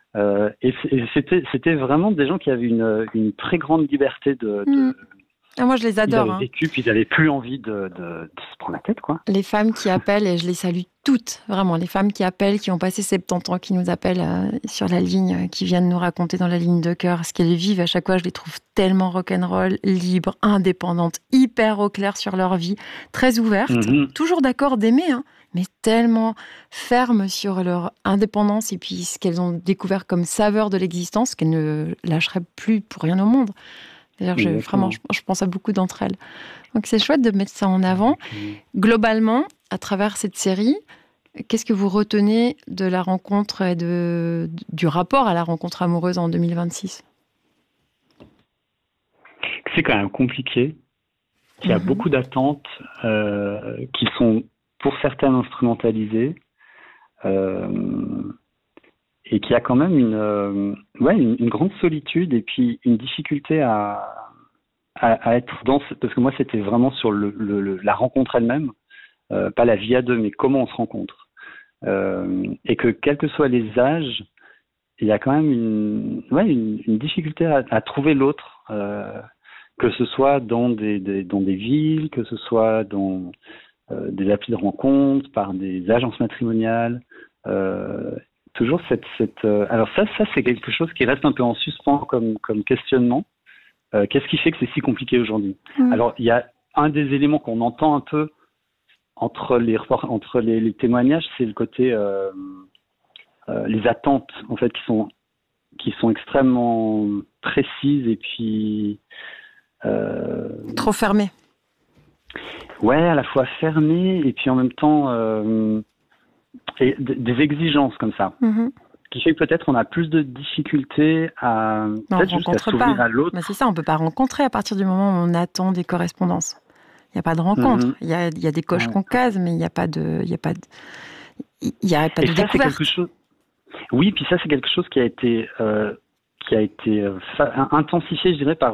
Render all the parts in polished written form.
Et c'était vraiment des gens qui avaient une très grande liberté Mm. Ah, moi, je les ils adore. avaient vécu, puis ils n'avaient plus envie de se prendre la tête, quoi. Les femmes qui appellent, et je les salue toutes, vraiment, les femmes qui appellent, qui ont passé 70 ans, qui nous appellent sur la ligne, qui viennent nous raconter dans la ligne de cœur ce qu'elles vivent. À chaque fois, je les trouve tellement rock'n'roll, libres, indépendantes, hyper au clair sur leur vie, très ouvertes, toujours d'accord d'aimer, hein, mais tellement fermes sur leur indépendance et puis ce qu'elles ont découvert comme saveur de l'existence qu'elles ne lâcheraient plus pour rien au monde. D'ailleurs, vraiment, je pense à beaucoup d'entre elles. Donc, c'est chouette de mettre ça en avant. Globalement, à travers cette série, qu'est-ce que vous retenez de la rencontre et du rapport à la rencontre amoureuse en 2026 ? C'est quand même compliqué, qu'il y a beaucoup d'attentes qui sont pour certaines instrumentalisées et qu'il y a quand même une grande solitude et puis une difficulté à être parce que moi c'était vraiment sur la rencontre elle-même, pas la vie à deux, mais comment on se rencontre. Et que quels que soient les âges, il y a quand même une difficulté à trouver l'autre, que ce soit dans des villes, que ce soit dans des applis de rencontre, par des agences matrimoniales. Toujours alors ça c'est quelque chose qui reste un peu en suspens comme questionnement. Qu'est-ce qui fait que c'est si compliqué aujourd'hui ? Alors il y a un des éléments qu'on entend un peu entre les témoignages, c'est le côté les attentes en fait qui sont extrêmement précises et puis trop fermées. Ouais, à la fois fermées et puis en même temps et des exigences comme ça, qui fait que peut-être on a plus de difficultés à s'ouvrir à l'autre. Mais c'est ça, on peut pas rencontrer à partir du moment où on attend des correspondances. Il n'y a pas de rencontre. Il y a des coches qu'on case, mais il n'y a pas de découverte. Oui, puis ça c'est quelque chose qui a été intensifié, je dirais, par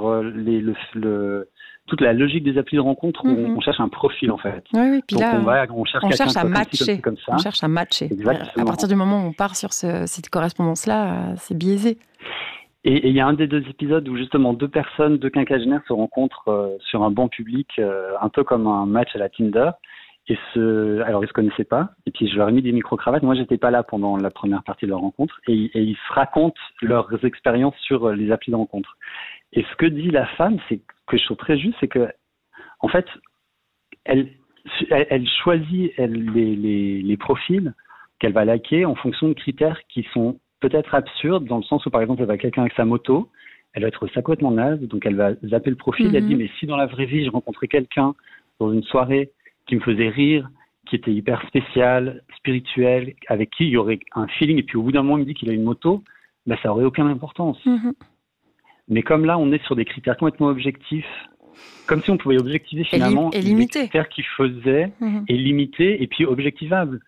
toute la logique des applis de rencontre où on cherche un profil en fait. Oui, puis donc là, on cherche à matcher. comme ça. On cherche à matcher. Exactement. À partir du moment où on part sur cette correspondance-là, c'est biaisé. Et il y a un des 2 épisodes où justement 2 quinquagénaires se rencontrent sur un banc public, un peu comme un match à la Tinder. Alors ils se connaissaient pas. Et puis je leur ai mis des micro-cravates. Moi, j'étais pas là pendant la première partie de leur rencontre. Et ils se racontent leurs expériences sur les applis de rencontre. Et ce que dit la femme, c'est que je trouve très juste, c'est que en fait, elle choisit les profils qu'elle va liker en fonction de critères qui sont peut-être absurdes, dans le sens où par exemple elle va quelqu'un avec sa moto, elle va trouver ça complètement naze, donc elle va zapper le profil. Elle dit mais si dans la vraie vie je rencontrais quelqu'un dans une soirée qui me faisait rire, qui était hyper spécial, spirituel, avec qui il y aurait un feeling, et puis au bout d'un moment il me dit qu'il a une moto, ben ça aurait aucune importance. Mais comme là, on est sur des critères complètement objectifs, comme si on pouvait objectiver finalement les critères qu'ils faisaient, et limiter, et puis objectivables.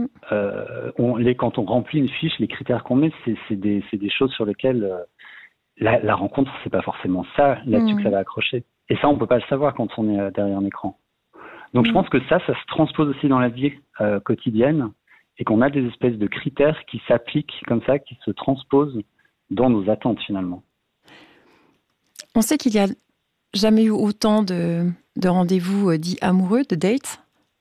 Quand on remplit une fiche, les critères qu'on met, c'est des choses sur lesquelles la rencontre, c'est pas forcément ça là-dessus que ça va accrocher. Et ça, on peut pas le savoir quand on est derrière un écran. Donc je pense que ça se transpose aussi dans la vie quotidienne, et qu'on a des espèces de critères qui s'appliquent comme ça, qui se transposent dans nos attentes finalement. On sait qu'il n'y a jamais eu autant de rendez-vous dits amoureux, de dates,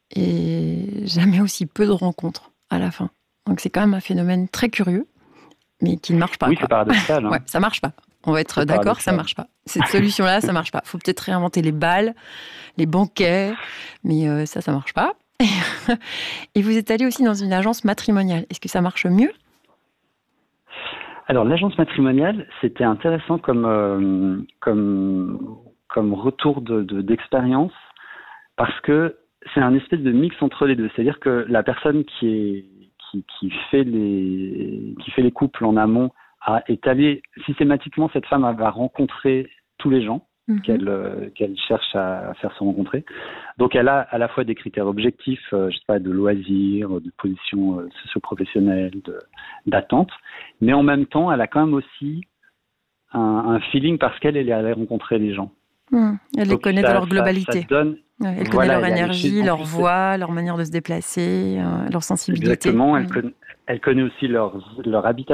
et jamais aussi peu de rencontres à la fin. Donc c'est quand même un phénomène très curieux, mais qui ne marche pas. Oui, c'est paradoxal. Hein. Ouais, ça marche pas. On va être d'accord, ça marche pas. Cette solution-là, ça marche pas. Il faut peut-être réinventer les balles, les banquets, mais ça marche pas. Et vous êtes allé aussi dans une agence matrimoniale. Est-ce que ça marche mieux ? Alors, l'agence matrimoniale, c'était intéressant comme retour d'expérience, parce que c'est un espèce de mix entre les deux. C'est-à-dire que la personne qui fait les couples en amont est allée systématiquement, cette femme va rencontrer tous les gens qu'elle cherche à faire se rencontrer. Donc elle a à la fois des critères objectifs, je sais pas, de loisirs, de position socio-professionnelle, d'attente, mais en même temps, elle a quand même aussi un feeling parce qu'elle est allée rencontrer les gens. Elle les connaît dans leur globalité. Ça donne, elle connaît leur énergie, leur voix, leur manière de se déplacer, leur sensibilité. Exactement, elle connaît aussi leur habitat